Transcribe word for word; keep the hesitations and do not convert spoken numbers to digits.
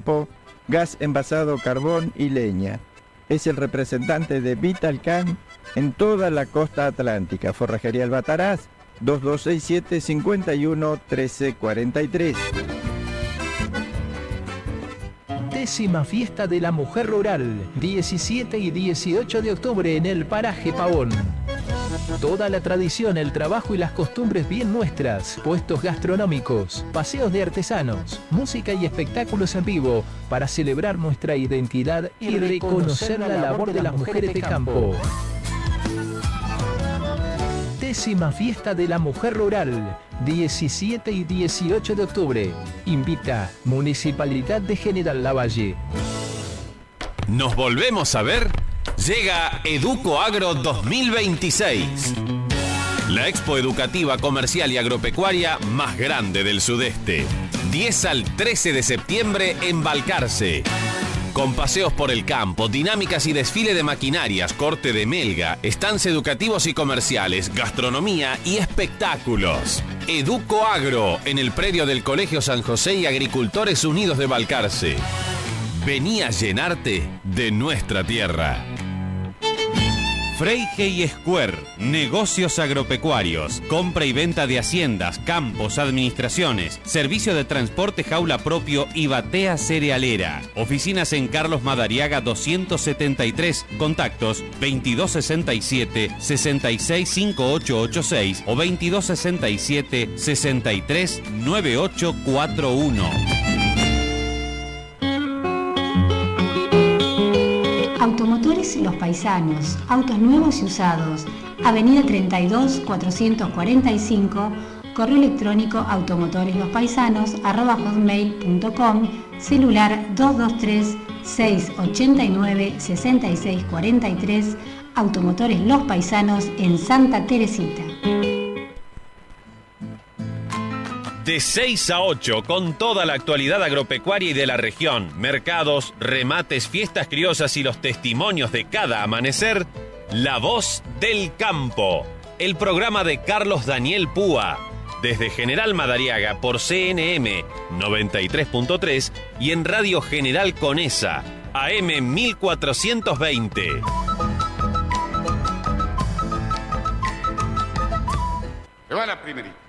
campo, gas envasado, carbón y leña. Es el representante de Vitalcan en toda la costa atlántica. Forrajería Albatraz, dos dos seis siete, cinco uno, uno tres cuatro tres. Décima Fiesta de la Mujer Rural, diecisiete y dieciocho de octubre en el Paraje Pavón. Toda la tradición, el trabajo y las costumbres bien nuestras, puestos gastronómicos, paseos de artesanos, música y espectáculos en vivo para celebrar nuestra identidad y reconocer la labor de las mujeres de campo. Décima Fiesta de la Mujer Rural, diecisiete y dieciocho de octubre. Invita Municipalidad de General Lavalle. ¿Nos volvemos a ver? Llega EducoAgro dos mil veintiséis. La expo educativa, comercial y agropecuaria más grande del sudeste. diez al trece de septiembre en Balcarce. Con paseos por el campo, dinámicas y desfile de maquinarias, corte de melga, stands educativos y comerciales, gastronomía y espectáculos. EducoAgro, en el predio del Colegio San José y Agricultores Unidos de Balcarce. Vení a llenarte de nuestra tierra. Freyhey Square, negocios agropecuarios, compra y venta de haciendas, campos, administraciones, servicio de transporte jaula propio y batea cerealera. Oficinas en Carlos Madariaga doscientos setenta y tres, contactos veintidós sesenta y siete, sesenta y seis, cincuenta y ocho ochenta y seis o veintidós sesenta y siete, sesenta y tres, noventa y ocho cuarenta y uno. Automotores Los Paisanos, autos nuevos y usados, Avenida treinta y dos, cuatrocientos cuarenta y cinco, correo electrónico automotoreslospaisanos arroba hotmail punto com, celular dos dos tres, seis ocho nueve, seis seis cuatro tres, Automotores Los Paisanos en Santa Teresita. De seis a ocho, con toda la actualidad agropecuaria y de la región, mercados, remates, fiestas criollas y los testimonios de cada amanecer, La Voz del Campo, el programa de Carlos Daniel Púa, desde General Madariaga por C N M noventa y tres punto tres y en Radio General Conesa, A M mil cuatrocientos veinte. Se va la primerita.